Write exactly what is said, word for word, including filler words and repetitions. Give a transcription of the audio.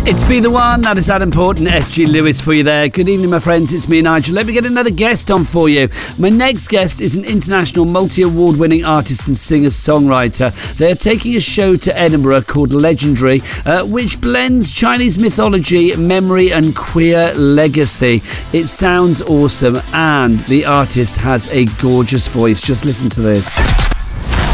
It's Be The One, that is Adam Porton, S G Lewis for you there. Good evening, my friends, it's me, Nigel. Let me get another guest on for you. My next guest is an international multi-award winning artist and singer-songwriter. They're taking a show to Edinburgh called Legendary, uh, which blends Chinese mythology, memory and queer legacy. It sounds awesome, and the artist has a gorgeous voice. Just listen to this.